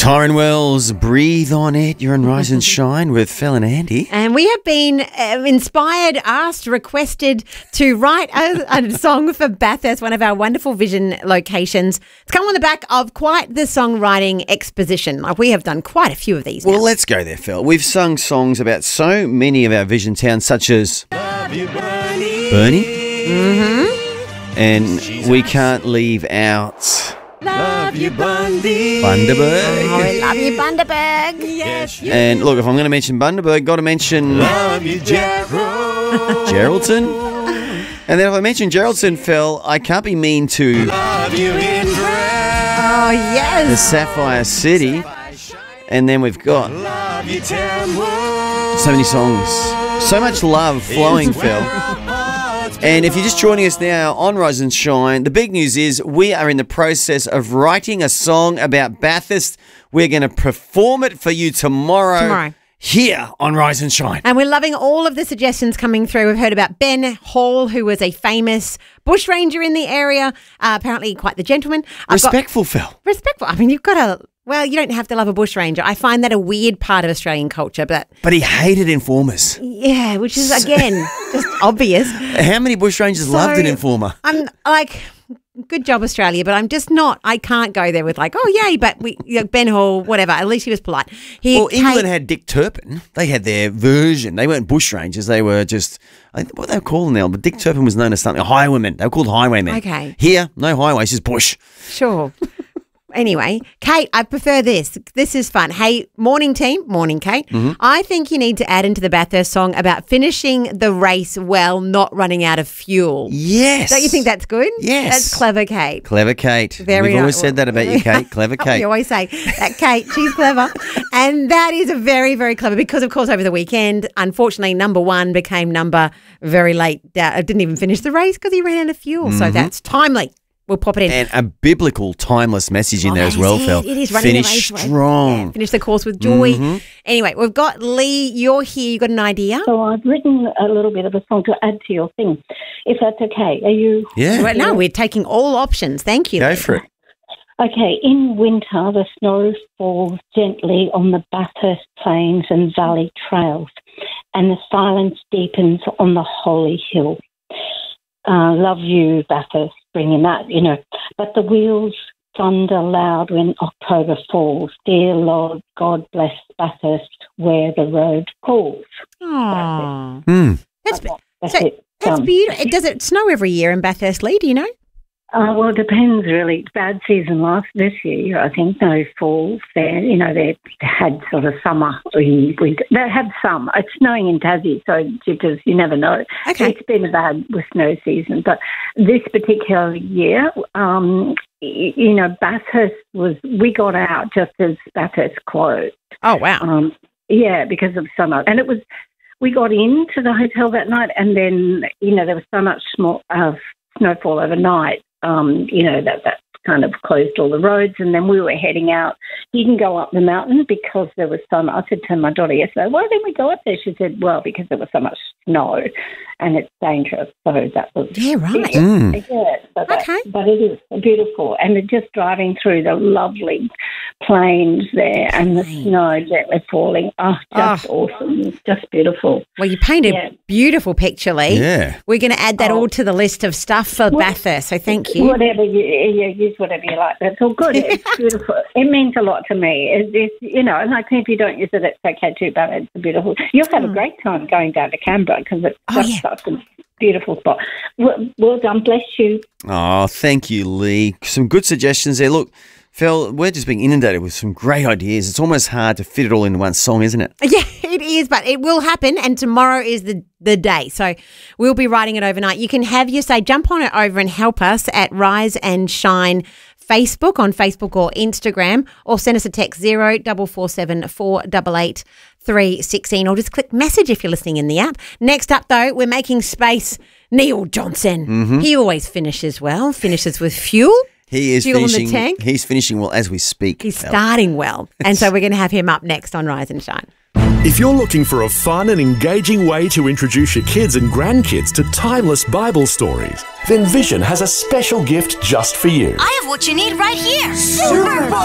Tyron Wells, Breathe on It. You're on Rise and Shine with Phil and Andy. And we have been inspired, asked, requested to write a song for Bathurst, one of our wonderful Vision locations. It's come on the back of quite the songwriting exposition. Like, we have done quite a few of these now. Well, let's go there, Phil. We've sung songs about so many of our Vision towns, such as Love you, Bernie. Bernie. Mm-hmm. And we can't leave out Love you, Bundy. Bundaberg. Oh, I love you, Bundaberg. Yes, you And look, if I'm going to mention Bundaberg, got to mention love you, Gerald. Geraldton. And then if I mention Geraldton, Phil, I can't be mean to Love you in Oh, the yes. Sapphire City. And then we've got Love you, Tamworth. so many songs. So much love flowing, Phil. And if you're just joining us now on Rise and Shine, the big news is we are in the process of writing a song about Bathurst. We're going to perform it for you tomorrow here on Rise and Shine. And we're loving all of the suggestions coming through. We've heard about Ben Hall, who was a famous bushranger in the area, apparently quite the gentleman. Respectful, Phil. Respectful. I mean, you've got to... Well, you don't have to love a bushranger. I find that a weird part of Australian culture, but But he hated informers. yeah, which is, again, just obvious. How many bushrangers loved an informer? I'm like, good job, Australia, but I'm just not. I can't go there with like, oh, yay, but Ben Hall, whatever. At least he was polite. Well, England had Dick Turpin. They had their version. They weren't bushrangers. They were just, what they were called now, but Dick Turpin was known as something, highwaymen. They were called highwaymen. Okay. Here, no highways, just bush. Sure. Anyway, Kate, I prefer this. This is fun. Hey, morning team. Morning, Kate. Mm-hmm. I think you need to add into the Bathurst song about finishing the race well, not running out of fuel. Yes. Don't you think that's good? Yes. That's clever, Kate. Clever Kate. Very We've always nice. said that about you, Kate. Clever Kate. You always say that Kate, she's clever. And that is a very, very clever because, of course, over the weekend, unfortunately, number one became number very late. Didn't even finish the race because he ran out of fuel. So that's timely. We'll pop it in. And a biblical, timeless message in there as well, Phil. It is running Finish the race well. strong. Yeah, finish the course with joy. Anyway, we've got Lee. You're here. You got an idea? So I've written a little bit of a song to add to your thing, if that's okay. Are you? Yeah. Well, no, we're taking all options. Thank you. Go Lee. for it. Okay, in winter, the snow falls gently on the Bathurst plains and valley trails, and the silence deepens on the holy hill. Love you, Bathurst, bringing that, But the wheels thunder loud when October falls. Dear Lord, God bless Bathurst where the road calls. Aww. That's it. That's beautiful. Does it snow every year in Bathurst, Lee? Do you know? Well, it depends, really. It's bad season this year, I think. No falls there. They had sort of summer. They had some. It's snowing in Tassie, so because you never know. Okay. It's been a bad with snow season. But this particular year, Bathurst we got out just as Bathurst closed. Oh, wow. Yeah, because of summer. And we got into the hotel that night and then, there was so much snowfall overnight. That kind of closed all the roads, and then we were heading out. You can go up the mountain because there was so much. I said to my daughter yesterday, why didn't we go up there? She said, well, because there was so much snow and it's dangerous. So that was... Yeah, right. Yeah, but it is beautiful. And just driving through the lovely plains there and the snow gently falling. Awesome. Just beautiful. Well, you painted a beautiful picture, Lee. Yeah. We're going to add that all to the list of stuff for Bathurst, so thank you. Whatever use whatever you like. That's all good. It's beautiful. It means a lot to me. It's and like if you don't use it, it's okay too, but it's beautiful. You'll have a great time going down to Canberra because it's such a beautiful spot. Well done. Bless you. Oh, thank you, Lee. Some good suggestions there. Look, Phil, we're just being inundated with some great ideas. It's almost hard to fit it all into one song, isn't it? Yeah, it is, but it will happen, and tomorrow is the day. So we'll be writing it overnight. You can have your say, jump on it over and help us at Rise and Shine Facebook, on Facebook or Instagram, or send us a text 0447 488 316, or just click message if you're listening in the app. Next up, though, we're making space. Neil Johnson. He always finishes well, finishes with fuel. He is fuel in the finishing. tank. He's finishing well as we speak. He's starting well. And so we're going to have him up next on Rise and Shine. If you're looking for a fun and engaging way to introduce your kids and grandkids to timeless Bible stories, then Vision has a special gift just for you. I have what you need right here. Superbook!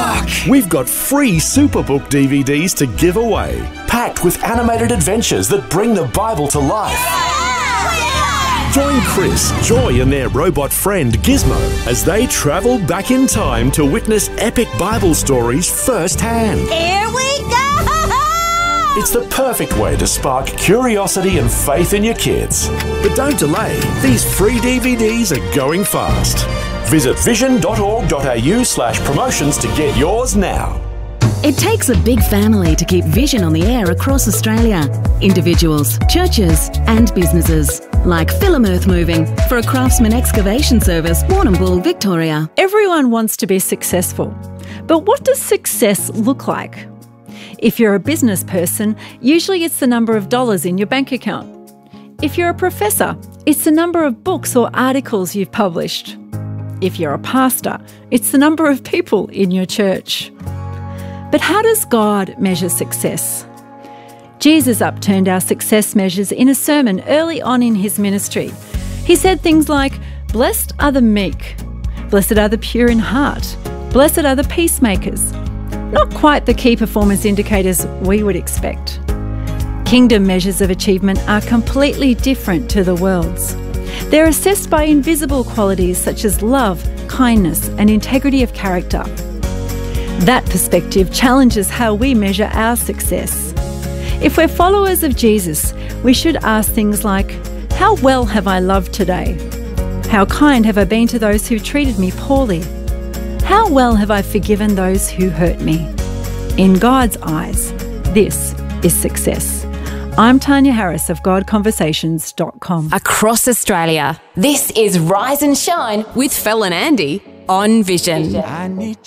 We've got free Superbook DVDs to give away, packed with animated adventures that bring the Bible to life. Join Chris, Joy and their robot friend Gizmo as they travel back in time to witness epic Bible stories firsthand. Here we go! It's the perfect way to spark curiosity and faith in your kids. But don't delay, these free DVDs are going fast. Visit vision.org.au/promotions to get yours now. It takes a big family to keep Vision on the air across Australia. Individuals, churches and businesses. Like Film Earth Moving for a Craftsman excavation service, Warrnambool, Victoria. Everyone wants to be successful. But what does success look like? If you're a business person, usually it's the number of dollars in your bank account. If you're a professor, it's the number of books or articles you've published. If you're a pastor, it's the number of people in your church. But how does God measure success? Jesus upturned our success measures in a sermon early on in his ministry. He said things like, "Blessed are the meek, blessed are the pure in heart, blessed are the peacemakers." Not quite the key performance indicators we would expect. Kingdom measures of achievement are completely different to the world's. They're assessed by invisible qualities such as love, kindness, and integrity of character. That perspective challenges how we measure our success. If we're followers of Jesus, we should ask things like, how well have I loved today? How kind have I been to those who treated me poorly? How well have I forgiven those who hurt me? In God's eyes, this is success. I'm Tanya Harris of GodConversations.com. Across Australia, this is Rise and Shine with Phil and Andy on Vision. I need